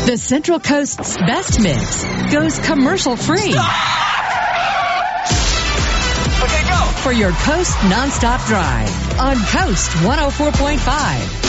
The Central Coast's best mix goes commercial free. Okay, go! For your Coast nonstop drive on Coast 104.5.